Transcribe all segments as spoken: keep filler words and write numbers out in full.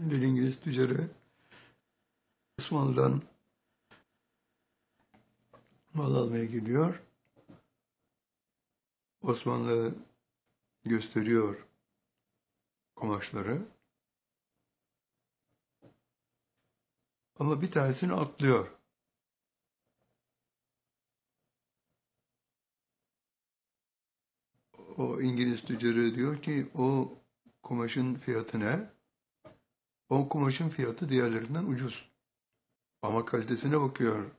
Bir İngiliz tüccarı Osmanlı'dan mal almaya gidiyor. Osmanlı gösteriyor kumaşları. Ama bir tanesini atlıyor. O İngiliz tüccarı diyor ki o kumaşın fiyatı ne? O kumaşın fiyatı diğerlerinden ucuz. Ama kalitesine bakıyor.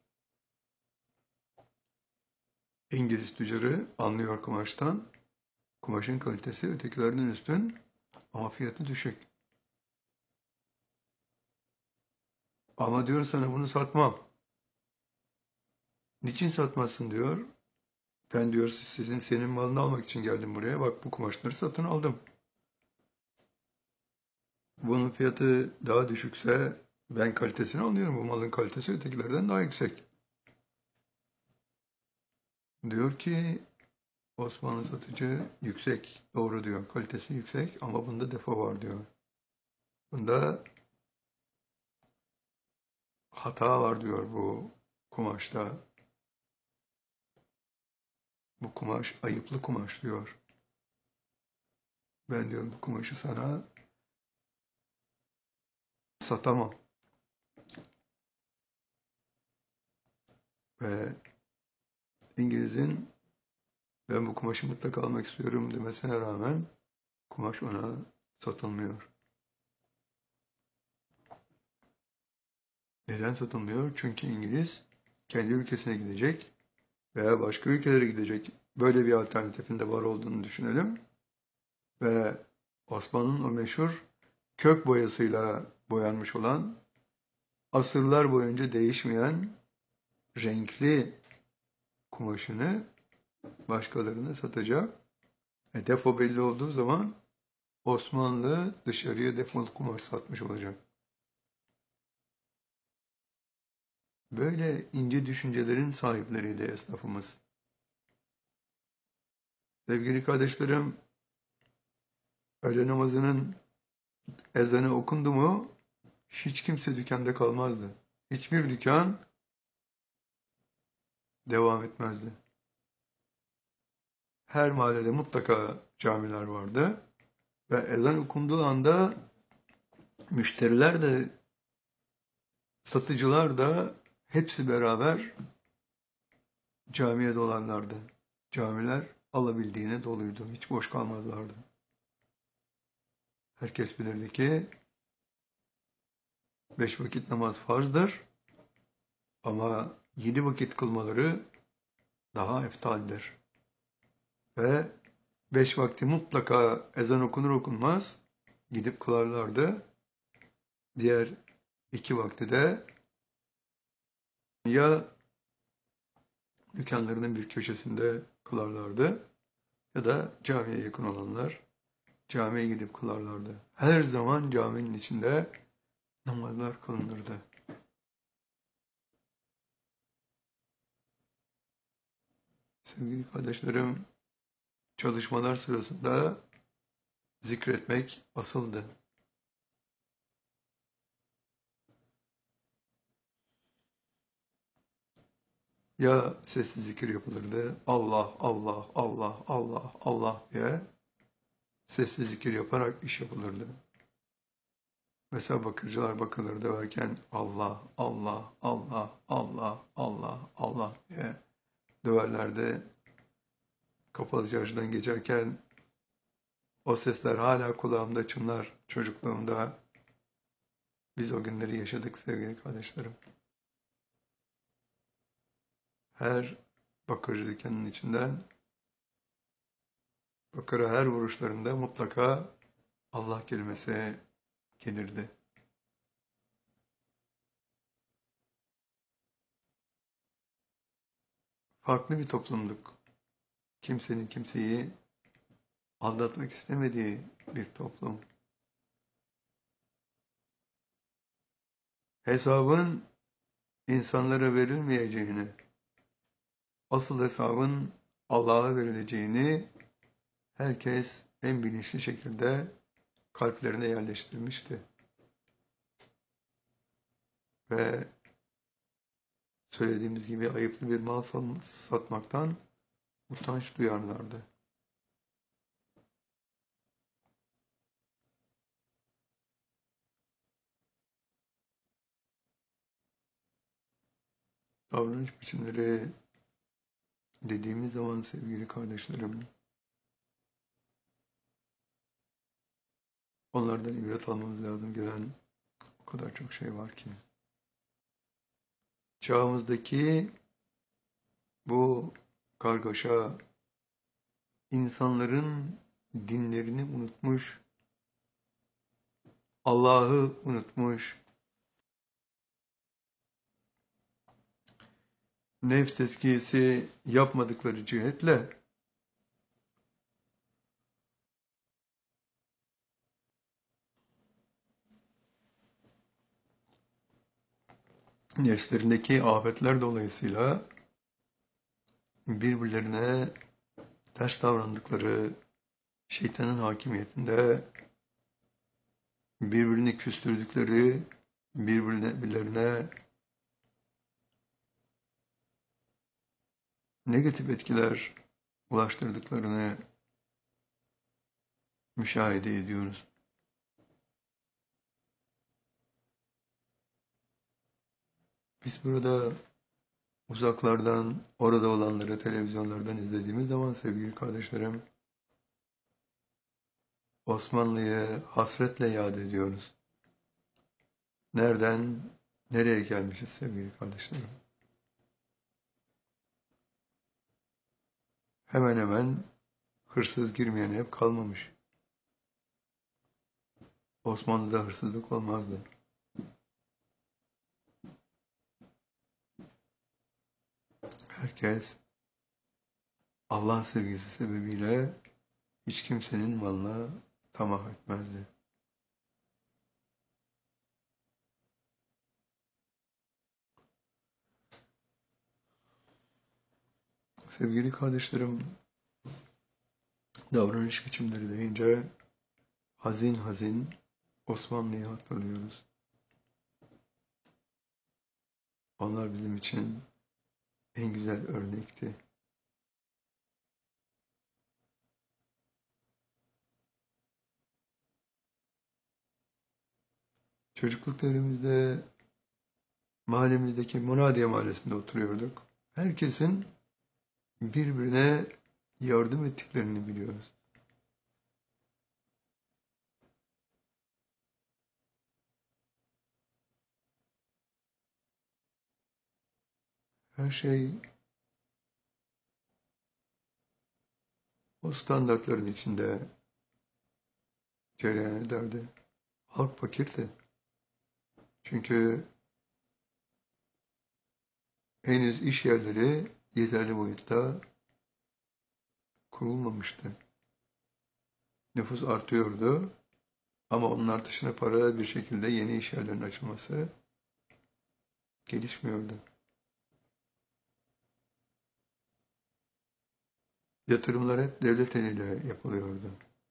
İngiliz tüccarı anlıyor kumaştan. Kumaşın kalitesi ötekilerden üstün ama fiyatı düşük. Ama diyor sana bunu satmam. Niçin satmazsın diyor. Ben diyor sizin senin malını almak için geldim buraya. Bak bu kumaşları satın aldım. Bunun fiyatı daha düşükse ben kalitesini anlıyorum. Bu malın kalitesi ötekilerden daha yüksek. Diyor ki Osmanlı satıcı yüksek. Doğru diyor. Kalitesi yüksek ama bunda defo var diyor. Bunda hata var diyor bu kumaşta. Bu kumaş ayıplı kumaş diyor. Ben diyor bu kumaşı sana satamam. Ve İngiliz'in ben bu kumaşı mutlaka almak istiyorum demesine rağmen kumaş ona satılmıyor. Neden satılmıyor? Çünkü İngiliz kendi ülkesine gidecek veya başka ülkelere gidecek. Böyle bir alternatifin de var olduğunu düşünelim. Ve Osmanlı'nın o meşhur kök boyasıyla boyanmış olan, asırlar boyunca değişmeyen renkli kumaşını başkalarına satacak. E defo belli olduğu zaman Osmanlı dışarıya defolu kumaş satmış olacak. Böyle ince düşüncelerin sahipleriydi esnafımız. Sevgili kardeşlerim, öğle namazının ezanı okundu mu hiç kimse dükkanda kalmazdı. Hiçbir dükkan devam etmezdi. Her mahallede mutlaka camiler vardı ve ezan okunduğu anda müşteriler de satıcılar da hepsi beraber camiye dolarlardı. Camiler alabildiğine doluydu. Hiç boş kalmazlardı. Herkes bilirdi ki beş vakit namaz farzdır ama yedi vakit kılmaları daha eftaldir. Ve beş vakti mutlaka ezan okunur okunmaz gidip kılarlardı. Diğer iki vakti de ya dükkanlarının bir köşesinde kılarlardı ya da camiye yakın olanlar camiye gidip kılarlardı. Her zaman caminin içinde namazlar kılınırdı. Sevgili kardeşlerim, çalışmalar sırasında zikretmek asıldı. Ya sesli zikir yapılırdı, Allah, Allah, Allah, Allah, Allah diye sesli zikir yaparak iş yapılırdı. Mesela bakırcılar bakırları döverken Allah, Allah, Allah, Allah, Allah, Allah diye döverlerdi. Kapalı çarşıdan geçerken o sesler hala kulağımda çınlar çocukluğumda. Biz o günleri yaşadık sevgili kardeşlerim. Her bakırcı dükkanının içinden bakıra her vuruşlarında mutlaka Allah kelimesi gelirdi. Farklı bir toplumduk. Kimsenin kimseyi aldatmak istemediği bir toplum. Hesabın insanlara verilmeyeceğini, asıl hesabın Allah'a verileceğini herkes en bilinçli şekilde kalplerine yerleştirmişti. ve söylediğimiz gibi ayıplı bir mal satmaktan utanç duyarlardı. Davranış biçimleri dediğimiz zaman sevgili kardeşlerim, onlardan ibret almamız lazım. Gelen o kadar çok şey var ki. Çağımızdaki bu kargaşa insanların dinlerini unutmuş, Allah'ı unutmuş, nefs tezkiyesi yapmadıkları cihetle nefslerindeki afetler dolayısıyla birbirlerine ters davrandıkları şeytanın hakimiyetinde birbirini küstürdükleri, birbirlerine negatif etkiler ulaştırdıklarını müşahede ediyoruz. Biz burada uzaklardan, orada olanları televizyonlardan izlediğimiz zaman sevgili kardeşlerim, Osmanlı'yı hasretle yad ediyoruz. Nereden, nereye gelmişiz sevgili kardeşlerim? Hemen hemen hırsız girmeyen ev kalmamış. Osmanlı'da hırsızlık olmazdı. Herkes Allah sevgisi sebebiyle hiç kimsenin malına tamah etmezdi. Sevgili kardeşlerim, davranış biçimleri deyince hazin hazin Osmanlı'yı hatırlıyoruz. Onlar bizim için en güzel örnekti. Çocukluk devrimizde mahallemizdeki Munadiye Mahallesi'nde oturuyorduk. Herkesin birbirine yardım ettiklerini biliyoruz. Her şey o standartların içinde cereyan ederdi. Halk fakirdi. Çünkü henüz iş yerleri yeterli boyutta kurulmamıştı. Nüfus artıyordu ama onun artışına paralel bir şekilde yeni iş yerlerinin açılması gelişmiyordu. Yatırımlar hep devlet eliyle yapılıyordu.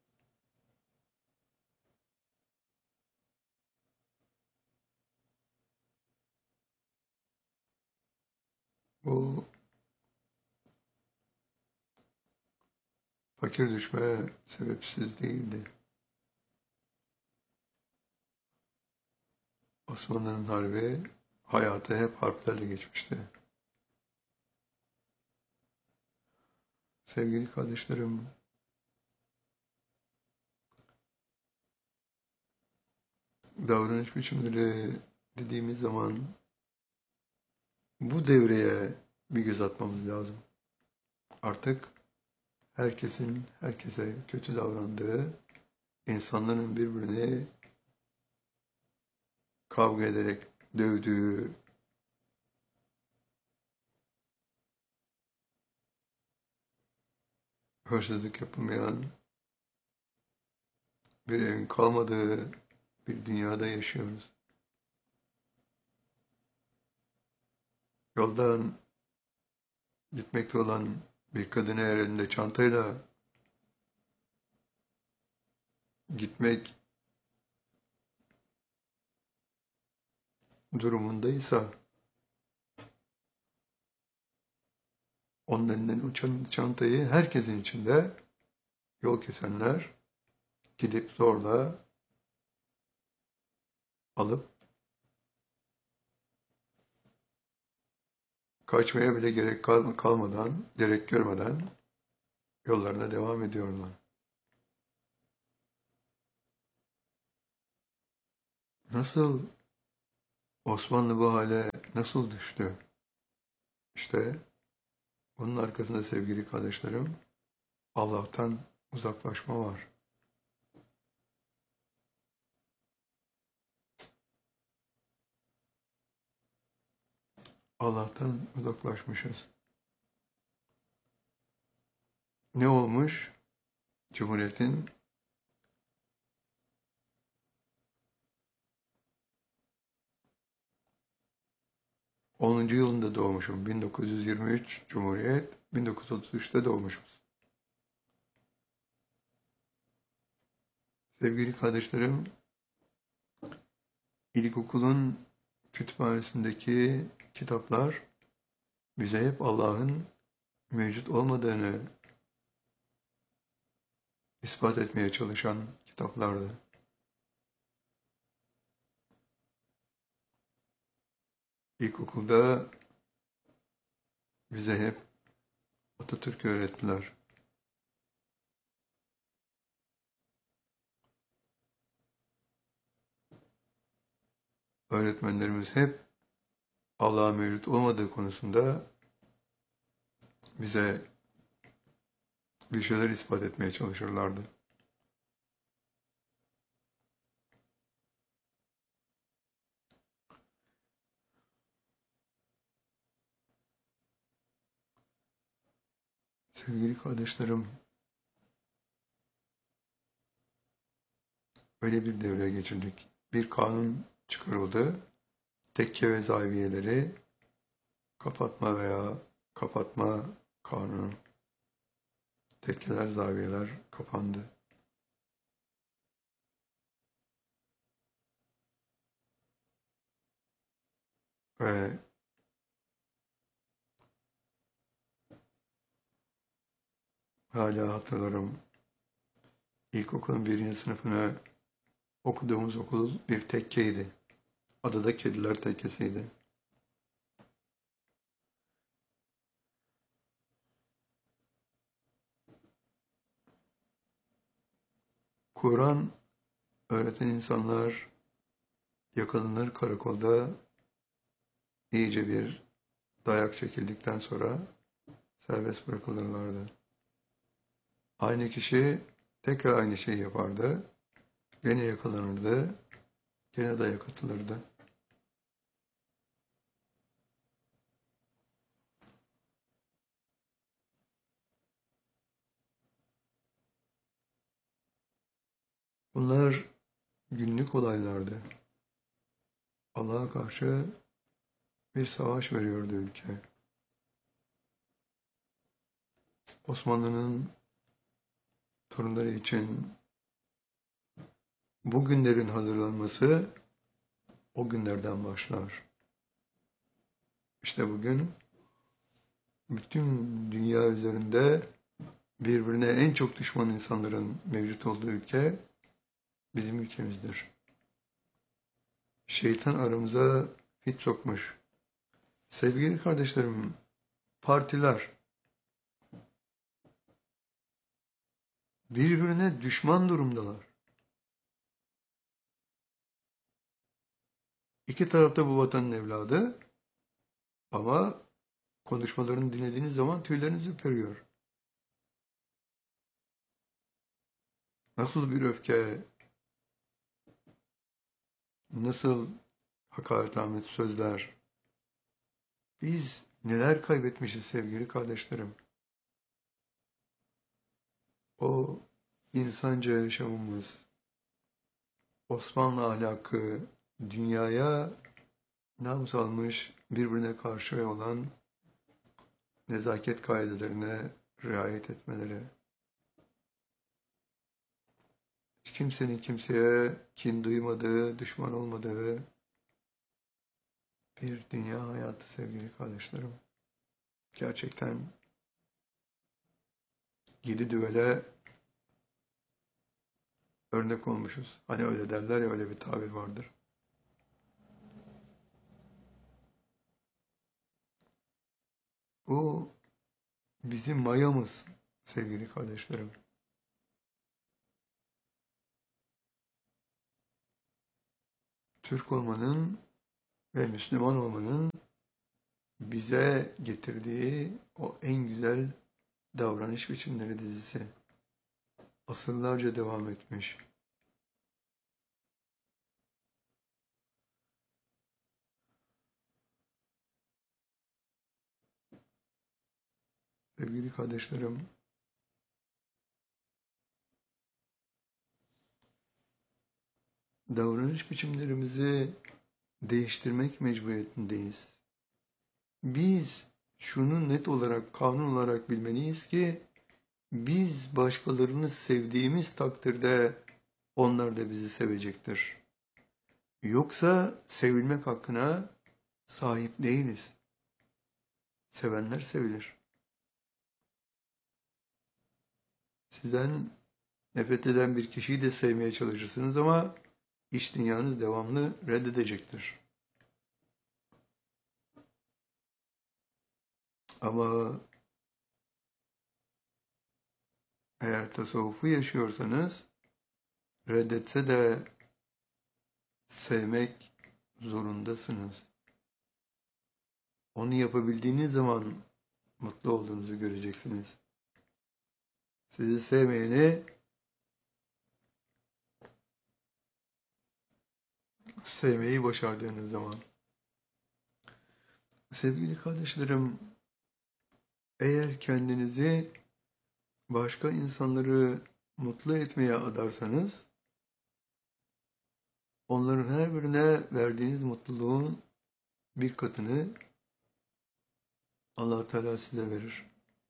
Bu fakir düşme sebepsiz değildi. Osmanlı'nın harbi hayatı hep harplerle geçmişti. Sevgili kardeşlerim, davranış biçimleri dediğimiz zaman bu devreye bir göz atmamız lazım. Artık herkesin herkese kötü davrandığı, insanların birbirini kavga ederek dövdüğü, hırsızlık yapılmayan bir evin kalmadığı bir dünyada yaşıyoruz. Yoldan gitmekte olan bir kadını eğer elinde çantayla gitmek durumundaysa onun elinden uçan çantayı herkesin içinde yol kesenler gidip zorla alıp kaçmaya bile gerek kal kalmadan, gerek görmeden yollarına devam ediyorlar. Nasıl Osmanlı bu hale nasıl düştü? İşte bunun arkasında sevgili kardeşlerim Allah'tan uzaklaşma var. Allah'tan uzaklaşmışız. Ne olmuş? Cumhuriyetin onuncu yılında doğmuşum. bin dokuz yüz yirmi üç Cumhuriyet, bin dokuz yüz otuz üçte doğmuşuz. Sevgili kardeşlerim, ilkokulun kütüphanesindeki kitaplar bize hep Allah'ın mevcut olmadığını ispat etmeye çalışan kitaplardı. İlkokulda bize hep Atatürk öğrettiler. Öğretmenlerimiz hep Allah'ın mevcut olmadığı konusunda bize bir şeyler ispat etmeye çalışırlardı. Sevgili kardeşlerim, öyle bir devreye geçirdik. Bir kanun çıkarıldı. Tekke ve zaviyeleri kapatma veya kapatma kanunu. Tekkeler, zaviyeler kapandı. Ve hala hatırlarım, ilkokulun birinci sınıfını okuduğumuz okul bir tekkeydi. Adı da Kediler Tekkesi'ydi. Kur'an öğreten insanlar yakalanır karakolda, iyice bir dayak çekildikten sonra serbest bırakılırlardı. Aynı kişi tekrar aynı şeyi yapardı. Gene yakalanırdı. Gene dayak atılırdı. Bunlar günlük olaylardı. Allah'a karşı bir savaş veriyordu ülke. Osmanlı'nın torunları için bu günlerin hazırlanması o günlerden başlar. İşte bugün bütün dünya üzerinde birbirine en çok düşman insanların mevcut olduğu ülke bizim ülkemizdir. Şeytan aramıza fit sokmuş. Sevgili kardeşlerim, partiler birbirine düşman durumdalar. İki tarafta bu vatanın evladı ama konuşmalarını dinlediğiniz zaman tüyleriniz ürperiyor. Nasıl bir öfke, nasıl hakaretamiz sözler. Biz neler kaybetmişiz sevgili kardeşlerim. O insanca yaşamımız, Osmanlı ahlakı, dünyaya nam salmış, birbirine karşı olan nezaket kaidelerine riayet etmeleri. Hiç kimsenin kimseye kin duymadığı, düşman olmadığı, bir dünya hayatı sevgili kardeşlerim. Gerçekten yedi düvele örnek olmuşuz. Hani öyle derler ya, öyle bir tabir vardır. Bu bizim mayamız sevgili kardeşlerim. Türk olmanın ve Müslüman olmanın bize getirdiği o en güzel davranış biçimleri dizisi. Asırlarca devam etmiş. Sevgili kardeşlerim, davranış biçimlerimizi değiştirmek mecburiyetindeyiz. Biz şunu net olarak, kanun olarak bilmeliyiz ki, biz başkalarını sevdiğimiz takdirde onlar da bizi sevecektir. Yoksa sevilmek hakkına sahip değiliz. Sevenler sevilir. Sizden nefret eden bir kişiyi de sevmeye çalışırsınız ama iç dünyanız devamlı reddedecektir. Ama eğer tasavvufu yaşıyorsanız, reddetse de sevmek zorundasınız. Onu yapabildiğiniz zaman mutlu olduğunuzu göreceksiniz. Sizi sevmeyeni sevmeyi başardığınız zaman. Sevgili kardeşlerim, eğer kendinizi başka insanları mutlu etmeye adarsanız, onların her birine verdiğiniz mutluluğun bir katını Allah Teala size verir.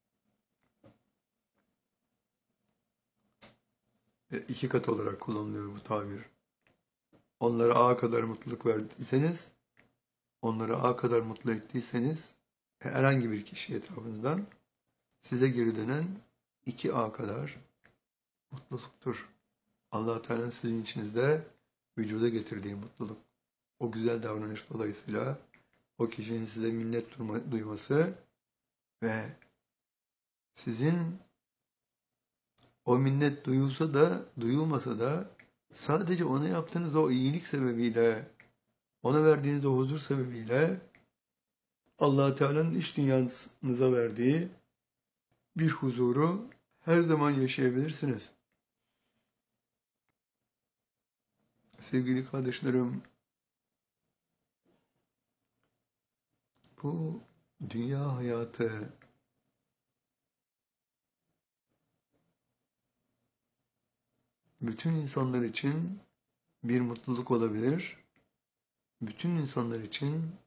E, iki kat olarak kullanılıyor bu tabir. Onlara A kadar mutluluk verdiyseniz, onları A kadar mutlu ettiyseniz, herhangi bir kişi etrafınızdan size geri dönen iki A kadar mutluluktur. Allah Teala'nın sizin içinizde vücuda getirdiği mutluluk. O güzel davranış dolayısıyla o kişinin size minnet duyması ve sizin o minnet duyulsa da duyulmasa da sadece ona yaptığınız o iyilik sebebiyle, ona verdiğiniz o huzur sebebiyle Allah Teala'nın iç dünyanıza verdiği bir huzuru her zaman yaşayabilirsiniz. Sevgili kardeşlerim, bu dünya hayatı bütün insanlar için bir mutluluk olabilir, bütün insanlar için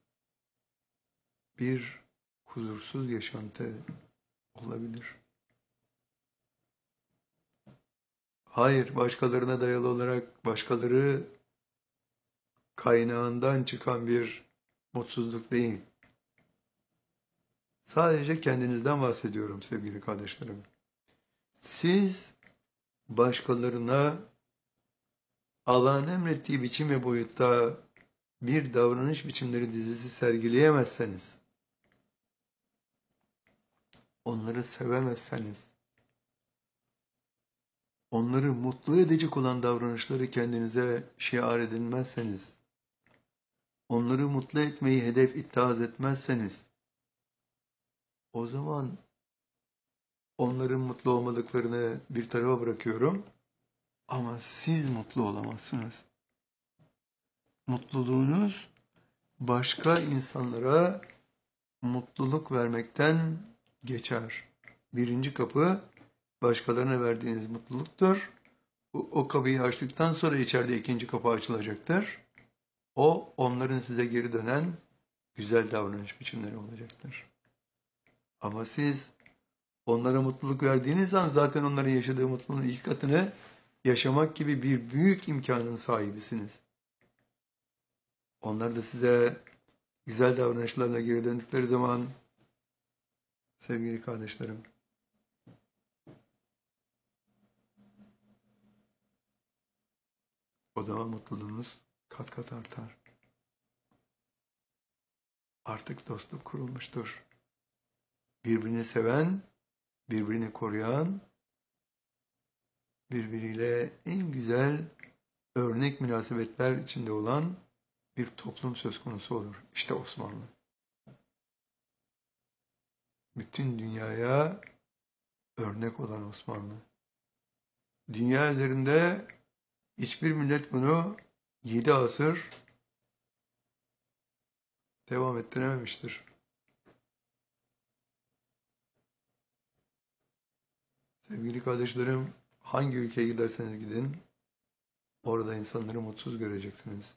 bir huzursuz yaşantı olabilir. Hayır, başkalarına dayalı olarak başkaları kaynağından çıkan bir mutsuzluk değil. Sadece kendinizden bahsediyorum sevgili kardeşlerim. Siz başkalarına Allah'ın emrettiği biçim ve boyutta bir davranış biçimleri dizisi sergileyemezseniz, onları sevemezseniz, onları mutlu edecek olan davranışları kendinize şiar edinmezseniz, onları mutlu etmeyi hedef ittihaz etmezseniz, o zaman onların mutlu olmadıklarını bir tarafa bırakıyorum ama siz mutlu olamazsınız. Mutluluğunuz başka insanlara mutluluk vermekten geçer. Birinci kapı başkalarına verdiğiniz mutluluktur. O, o kapıyı açtıktan sonra içeride ikinci kapı açılacaktır. O onların size geri dönen güzel davranış biçimleri olacaktır. Ama siz onlara mutluluk verdiğiniz an zaten onların yaşadığı mutluluğun iki katını yaşamak gibi bir büyük imkanın sahibisiniz. Onlar da size güzel davranışlarla geri döndükleri zaman sevgili kardeşlerim, o zaman mutluluğunuz kat kat artar. Artık dostluk kurulmuştur. Birbirini seven, birbirini koruyan, birbiriyle en güzel örnek münasebetler içinde olan bir toplum söz konusu olur. İşte Osmanlı. Bütün dünyaya örnek olan Osmanlı. Dünya üzerinde hiçbir millet bunu yedi asır devam ettirememiştir. Sevgili kardeşlerim, hangi ülkeye giderseniz gidin, orada insanları mutsuz göreceksiniz.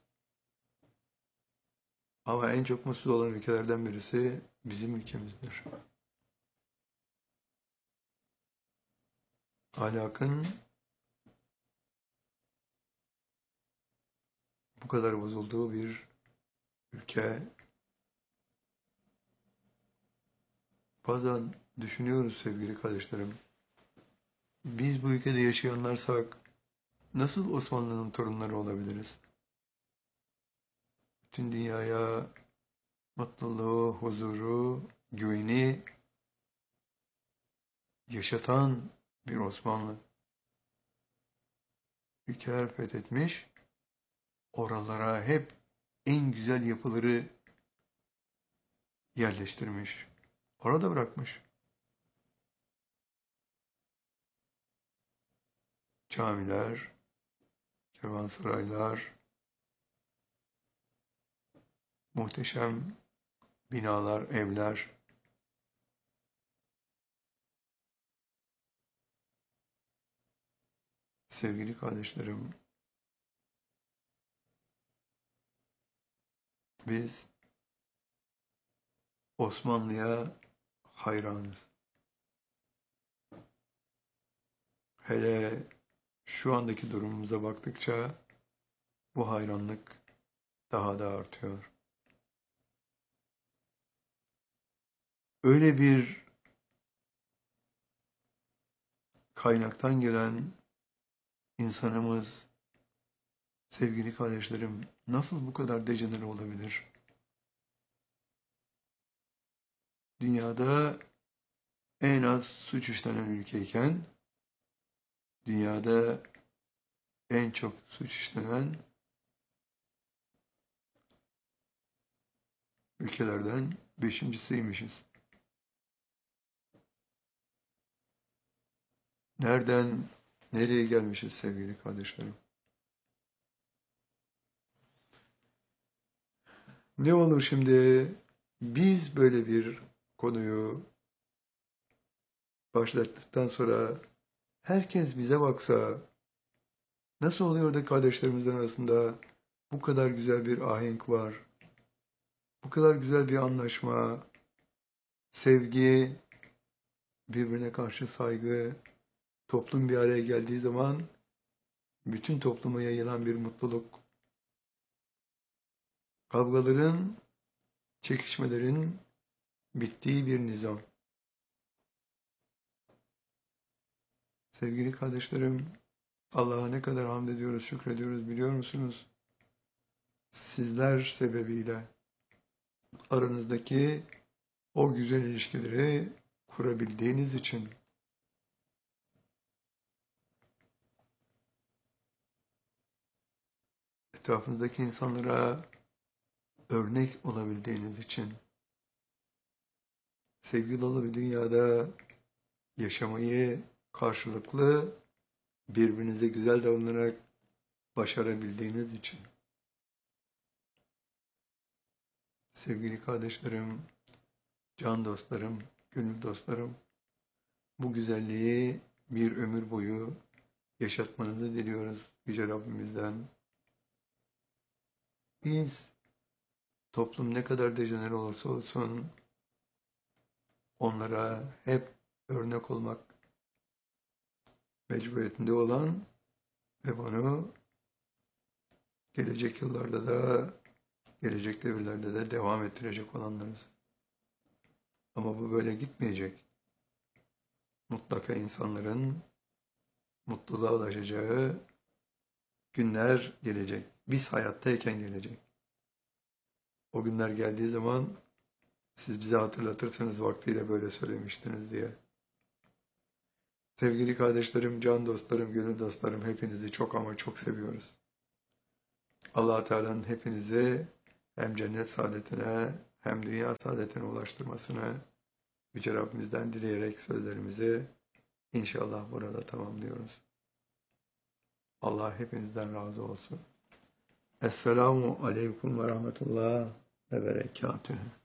Ama en çok mutsuz olan ülkelerden birisi bizim ülkemizdir. Ahlakın bu kadar bozulduğu bir ülke. Bazen düşünüyoruz sevgili kardeşlerim. Biz bu ülkede yaşayanlarsak nasıl Osmanlı'nın torunları olabiliriz? Bütün dünyaya mutluluğu, huzuru, güveni yaşatan bir Osmanlı. Ülkeler fethetmiş, oralara hep en güzel yapıları yerleştirmiş. Orada bırakmış. Camiler, kervansaraylar, muhteşem binalar, evler. Sevgili kardeşlerim, biz Osmanlı'ya hayranız. Hele şu andaki durumumuza baktıkça bu hayranlık daha da artıyor. Öyle bir kaynaktan gelen insanımız, sevgili kardeşlerim, nasıl bu kadar dejenere olabilir? Dünyada en az suç işlenen ülkeyken, dünyada en çok suç işlenen ülkelerden beşincisiymişiz. Nereden nereye gelmişiz sevgili kardeşlerim? Ne olur şimdi biz böyle bir konuyu başlattıktan sonra herkes bize baksa, nasıl oluyor da kardeşlerimizin arasında bu kadar güzel bir ahenk var, bu kadar güzel bir anlaşma, sevgi, birbirine karşı saygı, toplum bir araya geldiği zaman bütün topluma yayılan bir mutluluk, kavgaların, çekişmelerin bittiği bir nizam. Sevgili kardeşlerim, Allah'a ne kadar hamd ediyoruz, şükrediyoruz biliyor musunuz? Sizler sebebiyle aranızdaki o güzel ilişkileri kurabildiğiniz için. Etrafınızdaki insanlara örnek olabildiğiniz için. Sevgi dolu bir dünyada yaşamayı karşılıklı birbirinize güzel davranarak başarabildiğiniz için. Sevgili kardeşlerim, can dostlarım, gönül dostlarım, bu güzelliği bir ömür boyu yaşatmanızı diliyoruz Yüce Rabbimizden. Biz, toplum ne kadar dejenere olursa olsun, onlara hep örnek olmak mecburiyetinde olan ve bunu gelecek yıllarda da gelecek devirlerde de devam ettirecek olanlarız. Ama bu böyle gitmeyecek. Mutlaka insanların mutluluğa ulaşacağı günler gelecek. Biz hayattayken gelecek. O günler geldiği zaman siz bize hatırlatırsınız vaktiyle böyle söylemiştiniz diye. Sevgili kardeşlerim, can dostlarım, gönül dostlarım, hepinizi çok ama çok seviyoruz. Allah Teala'nın hepinizi hem cennet saadetine hem dünya saadetine ulaştırmasını Yüce Rabbimizden dileyerek sözlerimizi inşallah burada tamamlıyoruz. Allah hepinizden razı olsun. Esselamu Aleyküm ve Rahmetullah ve Berekatühü.